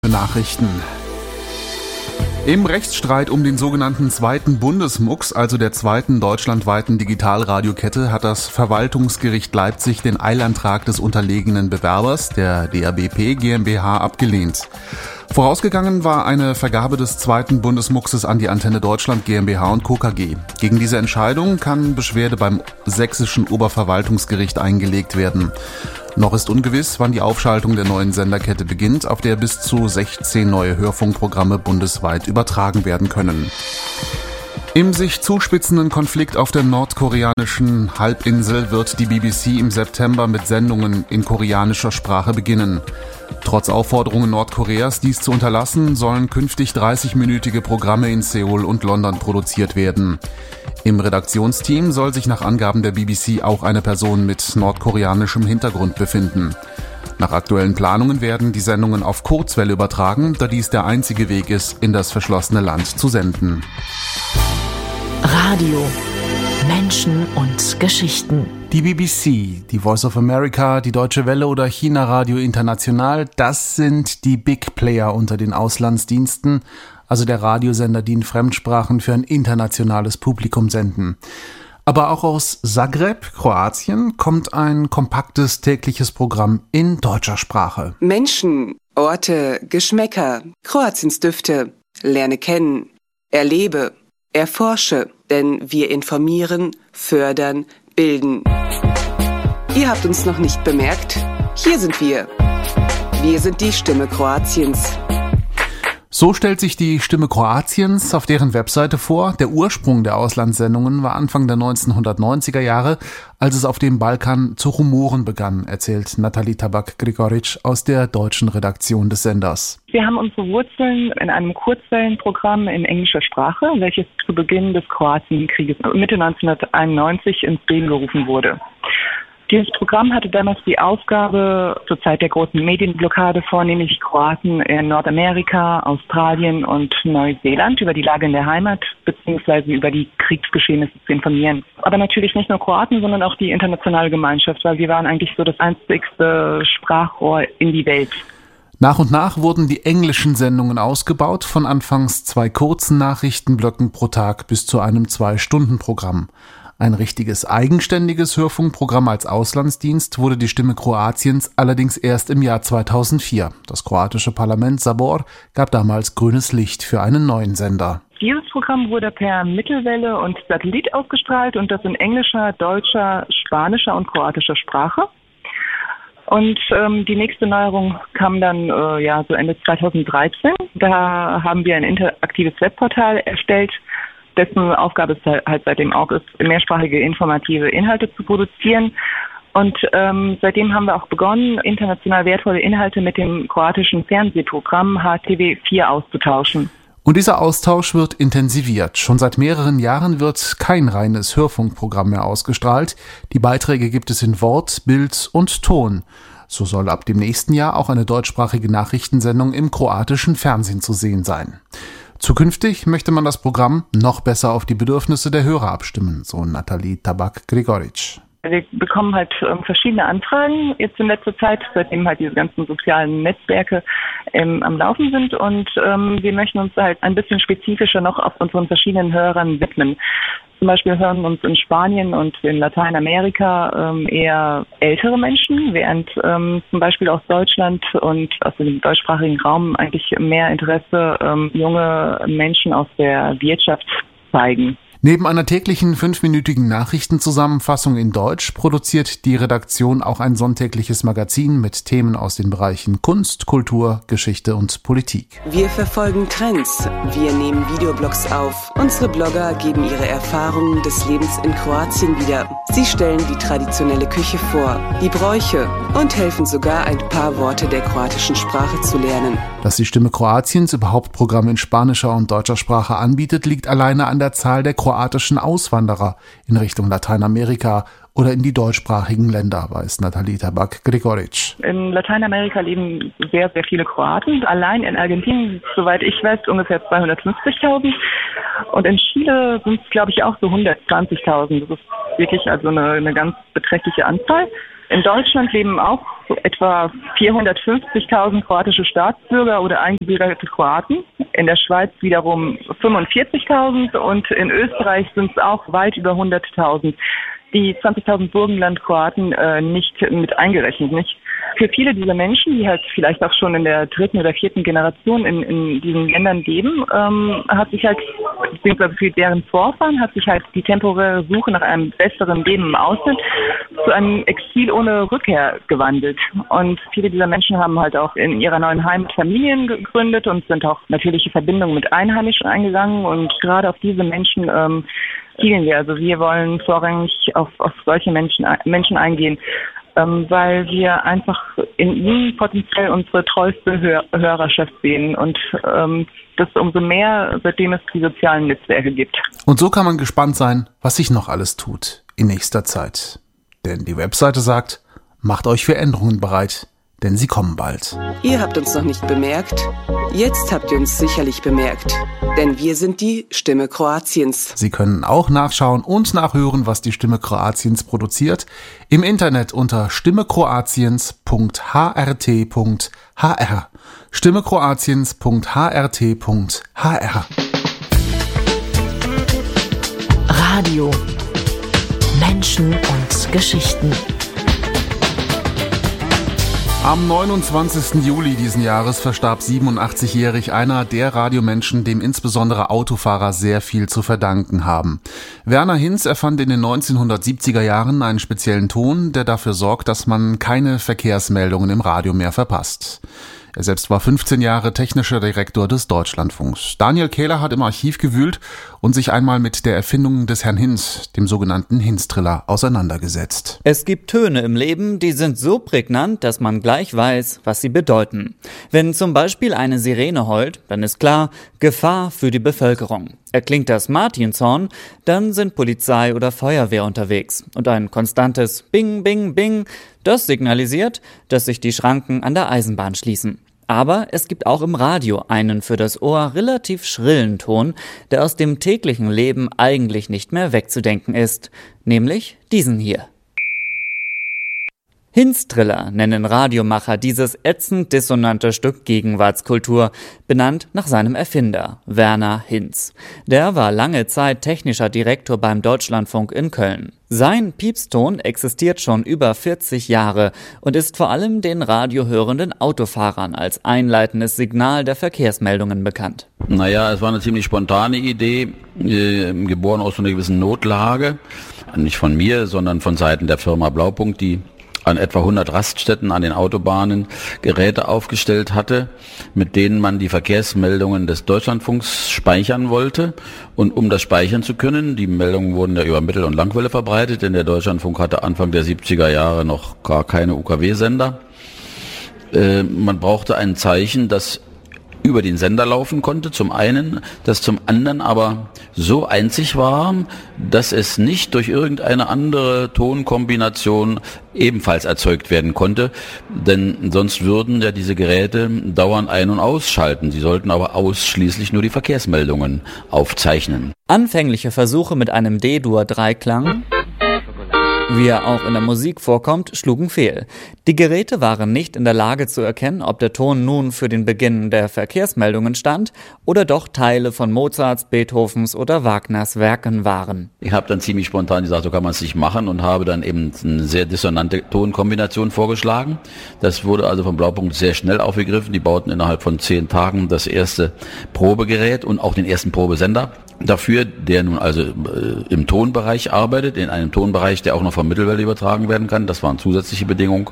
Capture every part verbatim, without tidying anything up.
Nachrichten. Im Rechtsstreit um den sogenannten zweiten Bundesmux, also der zweiten deutschlandweiten Digitalradiokette, hat das Verwaltungsgericht Leipzig den Eilantrag des unterlegenen Bewerbers, der D A B P GmbH, abgelehnt. Vorausgegangen war eine Vergabe des zweiten Bundesmuxes an die Antenne Deutschland GmbH und Co. KG. Gegen diese Entscheidung kann Beschwerde beim sächsischen Oberverwaltungsgericht eingelegt werden. Noch ist ungewiss, wann die Aufschaltung der neuen Senderkette beginnt, auf der bis zu sechzehn neue Hörfunkprogramme bundesweit übertragen werden können. Im sich zuspitzenden Konflikt auf der nordkoreanischen Halbinsel wird die B B C im September mit Sendungen in koreanischer Sprache beginnen. Trotz Aufforderungen Nordkoreas, dies zu unterlassen, sollen künftig dreißigminütige Programme in Seoul und London produziert werden. Im Redaktionsteam soll sich nach Angaben der B B C auch eine Person mit nordkoreanischem Hintergrund befinden. Nach aktuellen Planungen werden die Sendungen auf Kurzwelle übertragen, da dies der einzige Weg ist, in das verschlossene Land zu senden. Radio. Menschen und Geschichten. Die B B C, die Voice of America, die Deutsche Welle oder China Radio International, das sind die Big Player unter den Auslandsdiensten, also der Radiosender, die in Fremdsprachen für ein internationales Publikum senden. Aber auch aus Zagreb, Kroatien, kommt ein kompaktes tägliches Programm in deutscher Sprache. Menschen, Orte, Geschmäcker, Kroatiens Düfte, lerne kennen, erlebe, erforsche, denn wir informieren, fördern, bilden. Ihr habt uns noch nicht bemerkt? Hier sind wir. Wir sind die Stimme Kroatiens. So stellt sich die Stimme Kroatiens auf deren Webseite vor. Der Ursprung der Auslandssendungen war Anfang der neunzehnhundertneunziger Jahre, als es auf dem Balkan zu rumoren begann, erzählt Nathalie Tabak-Grigoric aus der deutschen Redaktion des Senders. Wir haben unsere Wurzeln in einem Kurzwellenprogramm in englischer Sprache, welches zu Beginn des Kroatienkrieges Mitte neunzehnhunderteinundneunzig ins Leben gerufen wurde. Dieses Programm hatte damals die Aufgabe, zur Zeit der großen Medienblockade vornehmlich Kroaten in Nordamerika, Australien und Neuseeland über die Lage in der Heimat bzw. über die Kriegsgeschehnisse zu informieren. Aber natürlich nicht nur Kroaten, sondern auch die internationale Gemeinschaft, weil wir waren eigentlich so das einzigste Sprachrohr in die Welt. Nach und nach wurden die englischen Sendungen ausgebaut, von anfangs zwei kurzen Nachrichtenblöcken pro Tag bis zu einem Zwei-Stunden-Programm. Ein richtiges eigenständiges Hörfunkprogramm als Auslandsdienst wurde die Stimme Kroatiens allerdings erst im Jahr zweitausendvier. Das kroatische Parlament Sabor gab damals grünes Licht für einen neuen Sender. Dieses Programm wurde per Mittelwelle und Satellit ausgestrahlt und das in englischer, deutscher, spanischer und kroatischer Sprache. Und ähm, die nächste Neuerung kam dann äh, ja so Ende zweitausenddreizehn. Da haben wir ein interaktives Webportal erstellt, dessen Aufgabe es halt seitdem auch ist, mehrsprachige informative Inhalte zu produzieren. Und ähm, seitdem haben wir auch begonnen, international wertvolle Inhalte mit dem kroatischen Fernsehprogramm H T V vier auszutauschen. Und dieser Austausch wird intensiviert. Schon seit mehreren Jahren wird kein reines Hörfunkprogramm mehr ausgestrahlt. Die Beiträge gibt es in Wort, Bild und Ton. So soll ab dem nächsten Jahr auch eine deutschsprachige Nachrichtensendung im kroatischen Fernsehen zu sehen sein. Zukünftig möchte man das Programm noch besser auf die Bedürfnisse der Hörer abstimmen, so Nathalie Tabak-Grigoric. Wir bekommen halt ähm, verschiedene Anfragen jetzt in letzter Zeit, seitdem halt diese ganzen sozialen Netzwerke ähm, am Laufen sind und ähm, wir möchten uns halt ein bisschen spezifischer noch auf unseren verschiedenen Hörern widmen. Zum Beispiel hören uns in Spanien und in Lateinamerika ähm, eher ältere Menschen, während ähm, zum Beispiel aus Deutschland und aus dem deutschsprachigen Raum eigentlich mehr Interesse ähm, junge Menschen aus der Wirtschaft zeigen. Neben einer täglichen fünfminütigen Nachrichtenzusammenfassung in Deutsch produziert die Redaktion auch ein sonntägliches Magazin mit Themen aus den Bereichen Kunst, Kultur, Geschichte und Politik. Wir verfolgen Trends, wir nehmen Videoblogs auf. Unsere Blogger geben ihre Erfahrungen des Lebens in Kroatien wieder. Sie stellen die traditionelle Küche vor, die Bräuche und helfen sogar, ein paar Worte der kroatischen Sprache zu lernen. Dass die Stimme Kroatiens überhaupt Programme in spanischer und deutscher Sprache anbietet, liegt alleine an der Zahl der kroatischen Auswanderer in Richtung Lateinamerika oder in die deutschsprachigen Länder, weiß Nathalie Tabak-Grigoric. In Lateinamerika leben sehr, sehr viele Kroaten. Allein in Argentinien, soweit ich weiß, ungefähr zweihundertfünfzigtausend. Und in Chile sind es, glaube ich, auch so hundertzwanzigtausend. Das ist wirklich also eine, eine ganz beträchtliche Anzahl. In Deutschland leben auch so etwa vierhundertfünfzigtausend kroatische Staatsbürger oder eingebürgerte Kroaten. In der Schweiz wiederum fünfundvierzigtausend und in Österreich sind es auch weit über hunderttausend. Die zwanzigtausend Burgenland-Kroaten äh, nicht mit eingerechnet, nicht? Für viele dieser Menschen, die halt vielleicht auch schon in der dritten oder vierten Generation in, in diesen Ländern leben, ähm, hat sich halt, beziehungsweise für deren Vorfahren, hat sich halt die temporäre Suche nach einem besseren Leben im Ausland zu einem Exil ohne Rückkehr gewandelt. Und viele dieser Menschen haben halt auch in ihrer neuen Heimat Familien gegründet und sind auch natürliche Verbindungen mit Einheimischen eingegangen. Und gerade auf diese Menschen ähm, zielen wir. Also wir wollen vorrangig auf, auf solche Menschen, Menschen eingehen, ähm, weil wir einfach in ihnen potenziell unsere treueste Hör- Hörerschaft sehen und ähm, das umso mehr, seitdem es die sozialen Netzwerke gibt. Und so kann man gespannt sein, was sich noch alles tut in nächster Zeit. Denn die Webseite sagt, macht euch für Änderungen bereit, denn sie kommen bald. Ihr habt uns noch nicht bemerkt, jetzt habt ihr uns sicherlich bemerkt, denn wir sind die Stimme Kroatiens. Sie können auch nachschauen und nachhören, was die Stimme Kroatiens produziert, im Internet unter stimmekroatiens punkt h r t punkt h r. stimmekroatiens punkt h r t punkt h r. Radio. Menschen und Geschichten. Am neunundzwanzigsten Juli diesen Jahres verstarb siebenundachtzigjährig einer der Radiomenschen, dem insbesondere Autofahrer sehr viel zu verdanken haben. Werner Hinz erfand in den neunzehnhundertsiebziger Jahren einen speziellen Ton, der dafür sorgt, dass man keine Verkehrsmeldungen im Radio mehr verpasst. Er selbst war fünfzehn Jahre technischer Direktor des Deutschlandfunks. Daniel Kehler hat im Archiv gewühlt und sich einmal mit der Erfindung des Herrn Hinz, dem sogenannten Hinz-Triller, auseinandergesetzt. Es gibt Töne im Leben, die sind so prägnant, dass man gleich weiß, was sie bedeuten. Wenn zum Beispiel eine Sirene heult, dann ist klar, Gefahr für die Bevölkerung. Erklingt das Martinshorn, dann sind Polizei oder Feuerwehr unterwegs. Und ein konstantes Bing, Bing, Bing, das signalisiert, dass sich die Schranken an der Eisenbahn schließen. Aber es gibt auch im Radio einen für das Ohr relativ schrillen Ton, der aus dem täglichen Leben eigentlich nicht mehr wegzudenken ist. Nämlich diesen hier. Hinz-Triller nennen Radiomacher dieses ätzend dissonante Stück Gegenwartskultur, benannt nach seinem Erfinder, Werner Hinz. Der war lange Zeit technischer Direktor beim Deutschlandfunk in Köln. Sein Piepston existiert schon über vierzig Jahre und ist vor allem den radiohörenden Autofahrern als einleitendes Signal der Verkehrsmeldungen bekannt. Naja, es war eine ziemlich spontane Idee, äh, geboren aus so einer gewissen Notlage. Nicht von mir, sondern von Seiten der Firma Blaupunkt, die an etwa hundert Raststätten an den Autobahnen Geräte aufgestellt hatte, mit denen man die Verkehrsmeldungen des Deutschlandfunks speichern wollte. Und um das speichern zu können, die Meldungen wurden ja über Mittel- und Langwelle verbreitet, denn der Deutschlandfunk hatte Anfang der siebziger Jahre noch gar keine U K W-Sender. Äh, man brauchte ein Zeichen, das über den Sender laufen konnte, zum einen, das zum anderen aber so einzig war, dass es nicht durch irgendeine andere Tonkombination ebenfalls erzeugt werden konnte, denn sonst würden ja diese Geräte dauernd ein- und ausschalten. Sie sollten aber ausschließlich nur die Verkehrsmeldungen aufzeichnen. Anfängliche Versuche mit einem D-Dur-Dreiklang, wie er auch in der Musik vorkommt, schlugen fehl. Die Geräte waren nicht in der Lage zu erkennen, ob der Ton nun für den Beginn der Verkehrsmeldungen stand oder doch Teile von Mozarts, Beethovens oder Wagners Werken waren. Ich habe dann ziemlich spontan gesagt, so kann man es nicht machen und habe dann eben eine sehr dissonante Tonkombination vorgeschlagen. Das wurde also vom Blaupunkt sehr schnell aufgegriffen. Die bauten innerhalb von zehn Tagen das erste Probegerät und auch den ersten Probesender dafür, der nun also äh, im Tonbereich arbeitet, in einem Tonbereich, der auch noch von Mittelwelle übertragen werden kann. Das war eine zusätzliche Bedingung.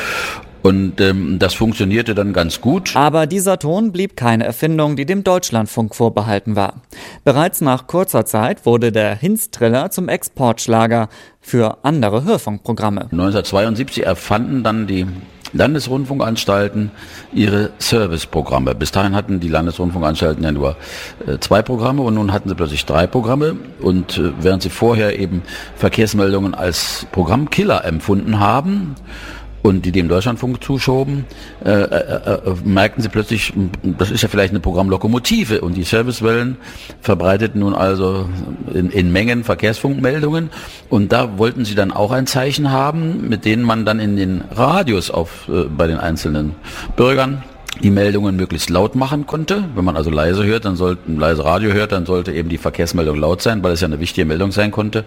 Und ähm, das funktionierte dann ganz gut. Aber dieser Ton blieb keine Erfindung, die dem Deutschlandfunk vorbehalten war. Bereits nach kurzer Zeit wurde der Hinz-Triller zum Exportschlager für andere Hörfunkprogramme. neunzehnhundertzweiundsiebzig erfanden dann die Landesrundfunkanstalten ihre Serviceprogramme. Bis dahin hatten die Landesrundfunkanstalten ja nur äh, zwei Programme und nun hatten sie plötzlich drei Programme. Und äh, während sie vorher eben Verkehrsmeldungen als Programmkiller empfunden haben, und die dem Deutschlandfunk zuschoben, äh, äh, äh, merkten sie plötzlich, das ist ja vielleicht eine Programmlokomotive, und die Servicewellen verbreiteten nun also in, in Mengen Verkehrsfunkmeldungen, und da wollten sie dann auch ein Zeichen haben, mit denen man dann in den Radios auf, äh, bei den einzelnen Bürgern die Meldungen möglichst laut machen konnte. Wenn man also leise hört, dann sollte, leise Radio hört, dann sollte eben die Verkehrsmeldung laut sein, weil es ja eine wichtige Meldung sein konnte.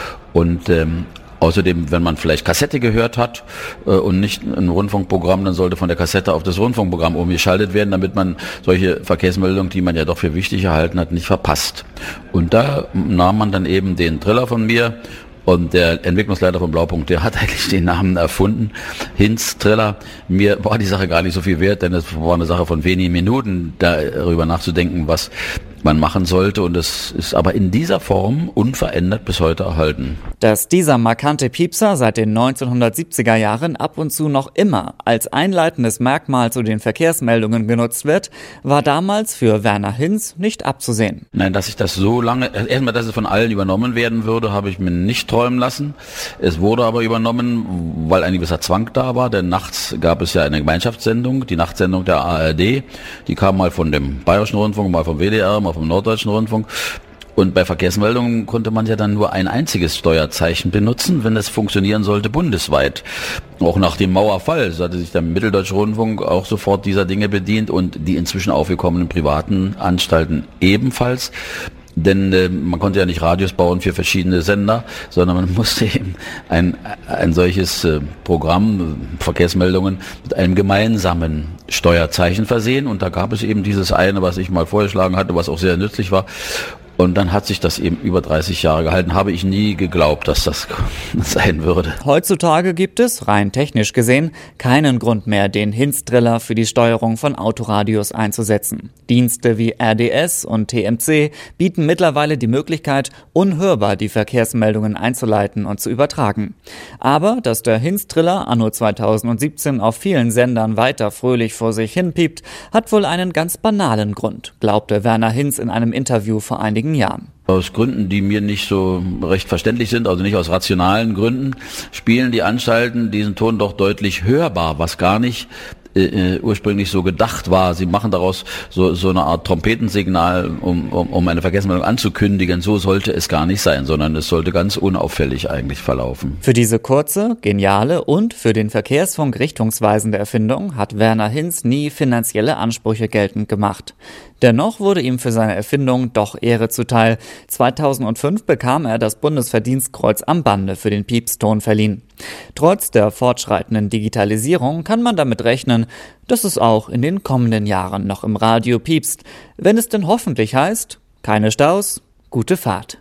Und ähm, außerdem, wenn man vielleicht Kassette gehört hat äh, und nicht ein Rundfunkprogramm, dann sollte von der Kassette auf das Rundfunkprogramm umgeschaltet werden, damit man solche Verkehrsmeldungen, die man ja doch für wichtig erhalten hat, nicht verpasst. Und da nahm man dann eben den Triller von mir, und der Entwicklungsleiter von Blaupunkt, der hat eigentlich den Namen erfunden, Hinz Triller. Mir war die Sache gar nicht so viel wert, denn es war eine Sache von wenigen Minuten, darüber nachzudenken, was man machen sollte, und es ist aber in dieser Form unverändert bis heute erhalten. Dass dieser markante Piepser seit den neunzehnhundertsiebziger Jahren ab und zu noch immer als einleitendes Merkmal zu den Verkehrsmeldungen genutzt wird, war damals für Werner Hinz nicht abzusehen. Nein, dass ich das so lange, erstmal, dass es von allen übernommen werden würde, habe ich mir nicht träumen lassen. Es wurde aber übernommen, weil ein gewisser Zwang da war, denn nachts gab es ja eine Gemeinschaftssendung, die Nachtsendung der A R D, die kam mal von dem Bayerischen Rundfunk, mal vom W D R, mal vom Norddeutschen Rundfunk. Und bei Verkehrsmeldungen konnte man ja dann nur ein einziges Steuerzeichen benutzen, wenn es funktionieren sollte bundesweit. Auch nach dem Mauerfall so hatte sich der Mitteldeutsche Rundfunk auch sofort dieser Dinge bedient, und die inzwischen aufgekommenen privaten Anstalten ebenfalls. Denn äh, man konnte ja nicht Radios bauen für verschiedene Sender, sondern man musste eben ein, ein solches äh, Programm, Verkehrsmeldungen, mit einem gemeinsamen Steuerzeichen versehen. Und da gab es eben dieses eine, was ich mal vorgeschlagen hatte, was auch sehr nützlich war. Und dann hat sich das eben über dreißig Jahre gehalten. Habe ich nie geglaubt, dass das sein würde. Heutzutage gibt es, rein technisch gesehen, keinen Grund mehr, den Hinz-Triller für die Steuerung von Autoradios einzusetzen. Dienste wie R D S und T M C bieten mittlerweile die Möglichkeit, unhörbar die Verkehrsmeldungen einzuleiten und zu übertragen. Aber dass der Hinz-Triller anno zweitausendsiebzehn auf vielen Sendern weiter fröhlich vor sich hin piept, hat wohl einen ganz banalen Grund, glaubte Werner Hinz in einem Interview vor einigen Jahren. Aus Gründen, die mir nicht so recht verständlich sind, also nicht aus rationalen Gründen, spielen die Anstalten diesen Ton doch deutlich hörbar, was gar nicht äh, ursprünglich so gedacht war. Sie machen daraus so, so eine Art Trompetensignal, um, um, um eine Verkehrsmeldung anzukündigen. So sollte es gar nicht sein, sondern es sollte ganz unauffällig eigentlich verlaufen. Für diese kurze, geniale und für den Verkehrsfunk richtungsweisende Erfindung hat Werner Hinz nie finanzielle Ansprüche geltend gemacht. Dennoch wurde ihm für seine Erfindung doch Ehre zuteil. zweitausendfünf bekam er das Bundesverdienstkreuz am Bande für den Piepston verliehen. Trotz der fortschreitenden Digitalisierung kann man damit rechnen, dass es auch in den kommenden Jahren noch im Radio piepst, wenn es denn hoffentlich heißt, keine Staus, gute Fahrt.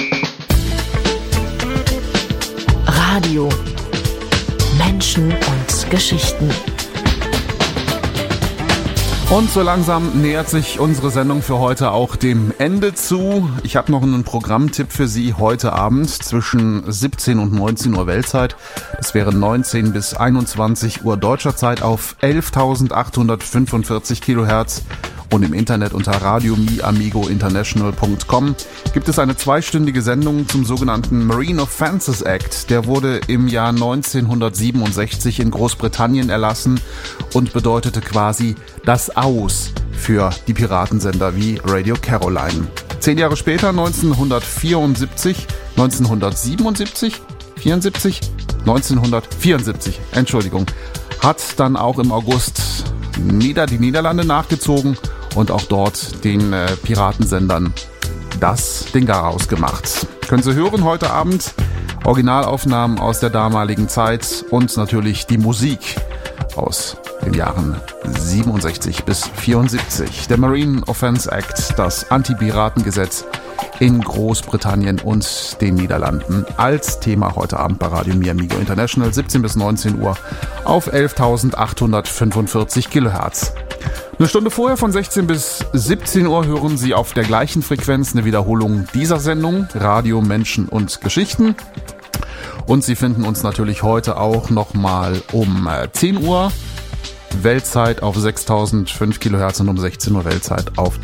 Radio. Menschen und Geschichten. Und so langsam nähert sich unsere Sendung für heute auch dem Ende zu. Ich habe noch einen Programmtipp für Sie heute Abend zwischen siebzehn und neunzehn Uhr Weltzeit. Das wäre neunzehn bis einundzwanzig Uhr deutscher Zeit auf elftausendachthundertfünfundvierzig Kilohertz. Und im Internet unter radio mi amigo international punkt com gibt es eine zweistündige Sendung zum sogenannten Marine Offences Act. Der wurde im Jahr neunzehnhundertsiebenundsechzig in Großbritannien erlassen und bedeutete quasi das Aus für die Piratensender wie Radio Caroline. Zehn Jahre später, neunzehnhundertvierundsiebzig, neunzehnhundertsiebenundsiebzig, vierundsiebzig, neunzehnhundertvierundsiebzig, Entschuldigung, hat dann auch im August Nieder, die Niederlande nachgezogen und auch dort den äh, Piratensendern das den Garaus gemacht. Können Sie hören heute Abend Originalaufnahmen aus der damaligen Zeit und natürlich die Musik aus den Jahren siebenundsechzig bis vierundsiebzig. Der Marine Offence Act, das Anti-Piratengesetz in Großbritannien und den Niederlanden als Thema heute Abend bei Radio Mi Amigo International, siebzehn bis neunzehn Uhr auf elftausendachthundertfünfundvierzig Kilohertz. Eine Stunde vorher von sechzehn bis siebzehn Uhr hören Sie auf der gleichen Frequenz eine Wiederholung dieser Sendung, Radio, Menschen und Geschichten. Und Sie finden uns natürlich heute auch nochmal um zehn Uhr Weltzeit auf sechstausendfünf Kilohertz und um sechzehn Uhr Weltzeit auf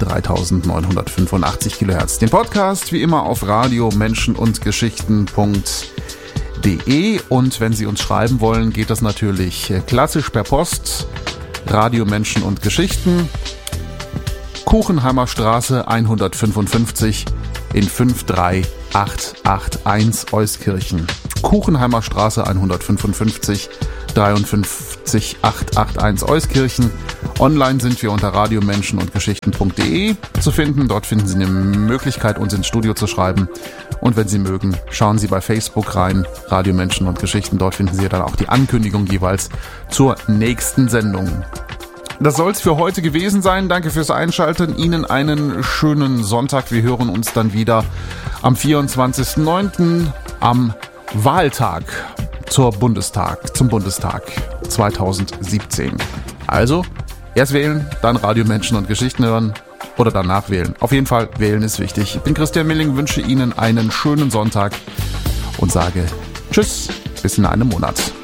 dreitausendneunhundertfünfundachtzig Kilohertz. Den Podcast wie immer auf radio menschen und geschichten punkt de. Und wenn Sie uns schreiben wollen, geht das natürlich klassisch per Post. Radio Menschen und Geschichten. Kuchenheimer Straße hundertfünfundfünfzig in fünf drei acht acht eins Euskirchen. Kuchenheimer Straße hundertfünfundfünfzig dreiundfünfzig achthunderteinundachtzig Euskirchen. Online sind wir unter radiomenschen und geschichten punkt de zu finden. Dort finden Sie eine Möglichkeit, uns ins Studio zu schreiben. Und wenn Sie mögen, schauen Sie bei Facebook rein, Radio Menschen und Geschichten. Dort finden Sie dann auch die Ankündigung jeweils zur nächsten Sendung. Das soll es für heute gewesen sein. Danke fürs Einschalten. Ihnen einen schönen Sonntag. Wir hören uns dann wieder am vierundzwanzigsten neunten am Wahltag zur Bundestag, zum Bundestag zweitausendsiebzehn. Also, erst wählen, dann Radio Menschen und Geschichten hören oder danach wählen. Auf jeden Fall, wählen ist wichtig. Ich bin Christian Milling, wünsche Ihnen einen schönen Sonntag und sage Tschüss, bis in einem Monat.